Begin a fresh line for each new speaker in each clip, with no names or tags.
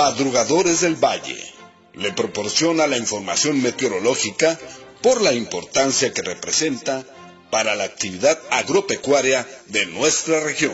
Madrugadores del Valle le proporciona la información meteorológica por la importancia que representa para la actividad agropecuaria de nuestra región.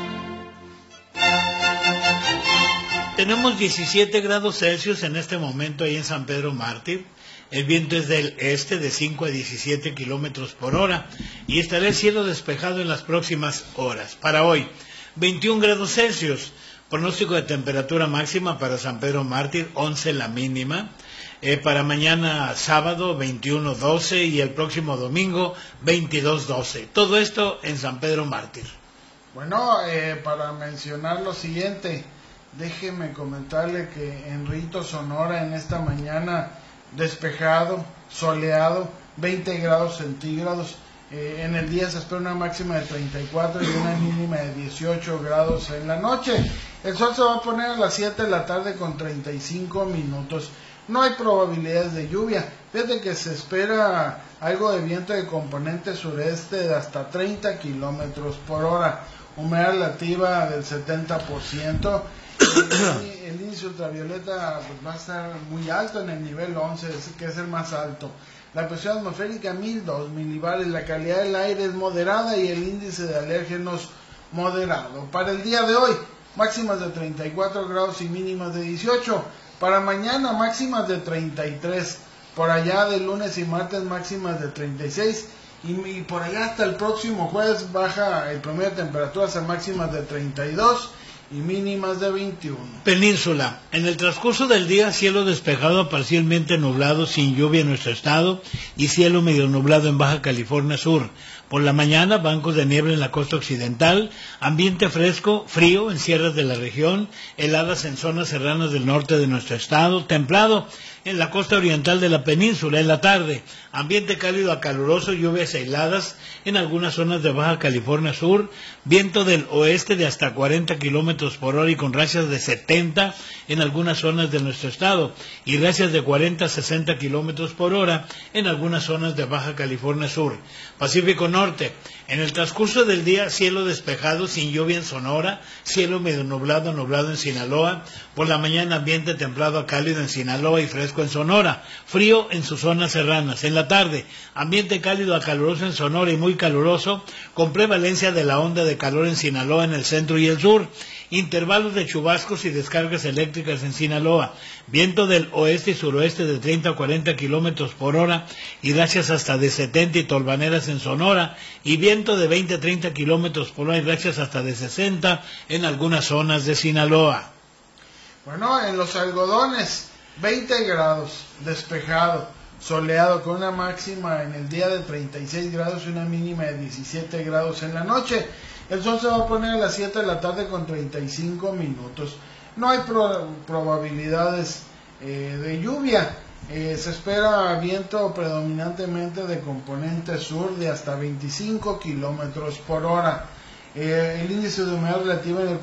Tenemos 17 grados Celsius en este momento ahí en San Pedro Mártir. El viento es del este de 5 a 17 kilómetros por hora y estará el cielo despejado en las próximas horas. Para hoy, 21 grados Celsius. Pronóstico de temperatura máxima para San Pedro Mártir, 11 la mínima. Para mañana sábado, 21-12 y el próximo domingo, 22-12. Todo esto en San Pedro Mártir.
Bueno, para mencionar lo siguiente, déjeme comentarle que en Rito, Sonora, en esta mañana despejado, soleado, 20 grados centígrados. En el día se espera una máxima de 34 y una mínima de 18 grados en la noche. El sol se va a poner a las 7 de la tarde con 35 minutos. No hay probabilidades de lluvia. Fíjate que se espera algo de viento de componente sureste de hasta 30 kilómetros por hora. Humedad relativa del 70%. El índice ultravioleta pues, va a estar muy alto en el nivel 11, que es el más alto. La presión atmosférica 1002 milibares, la calidad del aire es moderada y el índice de alérgenos moderado. Para el día de hoy, máximas de 34 grados y mínimas de 18. Para mañana, máximas de 33. Por allá de lunes y martes, máximas de 36. Y por allá hasta el próximo jueves baja el promedio de temperaturas a máximas de 32 y mínimas de 21.
Península. En el transcurso del día, cielo despejado, parcialmente nublado, sin lluvia en nuestro estado, y cielo medio nublado en Baja California Sur. Por la mañana, bancos de niebla en la costa occidental, ambiente fresco, frío en sierras de la región, heladas en zonas serranas del norte de nuestro estado, templado en la costa oriental de la península en la tarde, ambiente cálido a caluroso, lluvias aisladas en algunas zonas de Baja California Sur, viento del oeste de hasta 40 kilómetros por hora y con rachas de 70 en algunas zonas de nuestro estado y rachas de 40 a 60 kilómetros por hora en algunas zonas de Baja California Sur. Pacífico Norte. En el transcurso del día, cielo despejado, sin lluvia en Sonora, cielo medio nublado, nublado en Sinaloa. Por la mañana, ambiente templado a cálido en Sinaloa y fresco en Sonora. Frío en sus zonas serranas. En la tarde, ambiente cálido a caluroso en Sonora y muy caluroso, con prevalencia de la onda de calor en Sinaloa en el centro y el sur. Intervalos de chubascos y descargas eléctricas en Sinaloa. Viento del oeste y suroeste de 30 a 40 kilómetros por hora y rachas hasta de 70 y tolvaneras en Sonora. Y viento de 20 a 30 kilómetros por hora y rachas hasta de 60 en algunas zonas de Sinaloa.
Bueno, en los algodones, 20 grados, despejado, soleado, con una máxima en el día de 36 grados y una mínima de 17 grados en la noche. El sol se va a poner a las 7 de la tarde con 35 minutos. No hay probabilidades de lluvia. Se espera viento predominantemente de componente sur de hasta 25 kilómetros por hora. El índice de humedad relativa en el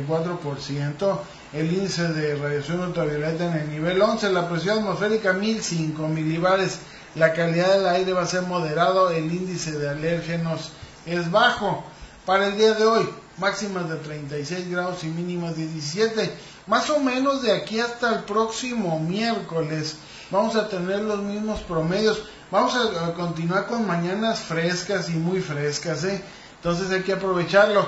44%. El índice de radiación ultravioleta en el nivel 11. La presión atmosférica 1005 milibares. La calidad del aire va a ser moderado. El índice de alérgenos es bajo. Para el día de hoy, máximas de 36 grados y mínimas de 17. Más o menos de aquí hasta el próximo miércoles vamos a tener los mismos promedios. Vamos a continuar con mañanas frescas y muy frescas, entonces hay que aprovecharlo.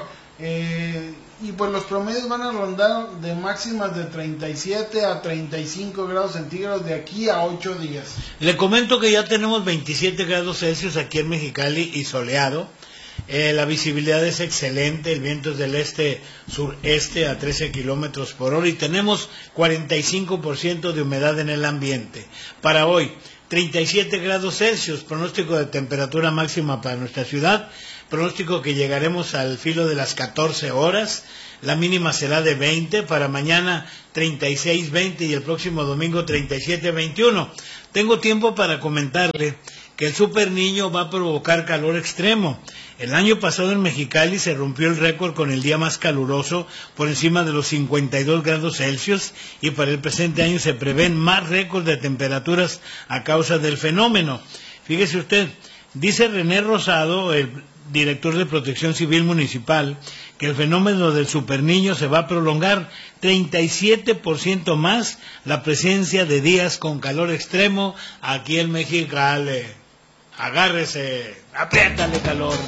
Y pues los promedios van a rondar de máximas de 37 a 35 grados centígrados de aquí a 8 días.
Le comento que ya tenemos 27 grados Celsius aquí en Mexicali y soleado. La visibilidad es excelente, el viento es del este-sureste a 13 kilómetros por hora y tenemos 45% de humedad en el ambiente. Para hoy, 37 grados Celsius, pronóstico de temperatura máxima para nuestra ciudad, pronóstico que llegaremos al filo de las 14 horas, la mínima será de 20, para mañana 36-20 y el próximo domingo 37-21. Tengo tiempo para comentarle que el Super Niño va a provocar calor extremo. El año pasado en Mexicali se rompió el récord con el día más caluroso por encima de los 52 grados Celsius y para el presente año se prevén más récords de temperaturas a causa del fenómeno. Fíjese usted, dice René Rosado, el director de Protección Civil Municipal, que el fenómeno del superniño se va a prolongar 37% más la presencia de días con calor extremo aquí en Mexicali. Agárrese, apriétale calor.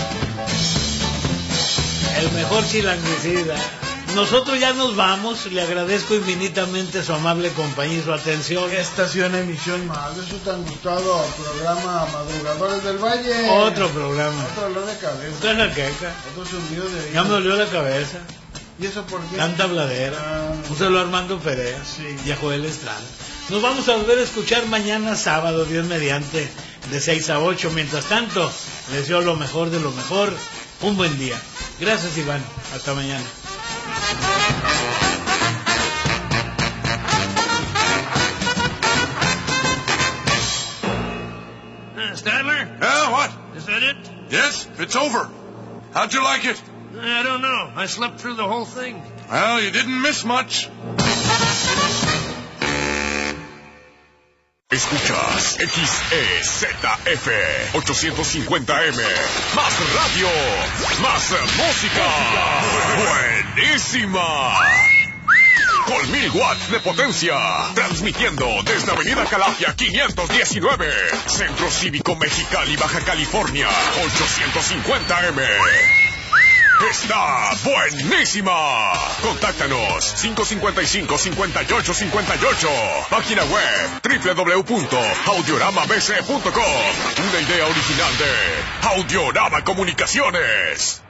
El mejor chilanguicida. Nosotros ya nos vamos, le agradezco infinitamente su amable compañía y su atención.
Esta ha sido una emisión más de su tan gustado programa Madrugadores del Valle.
Otro programa.
Otro dolor de cabeza.
Otra jaqueca.
Otro zumbido de...
Ya me dolió la cabeza.
¿Y eso por qué?
Tanta habladera. Un saludo a Armando Perea y a Joel Estrada. Nos vamos a volver a escuchar mañana sábado, Dios mediante, de 6 a 8. Mientras tanto, les deseo lo mejor de lo mejor. Un buen día. Gracias, Iván. Hasta mañana.
Stadler?
Yeah, what?
Is that it?
Yes, it's over. How'd you like it?
I don't know. I slept through the whole thing.
Well, you didn't miss much.
Escuchas XEZF 850M. Más radio, más música. Buenísima. Con 1000 watts de potencia. Transmitiendo desde Avenida Calafia 519. Centro Cívico Mexicali, Baja California. 850M. Está buenísima. Contáctanos 555-5858. Página web www.audioramabc.com. Una idea original de Audiorama Comunicaciones.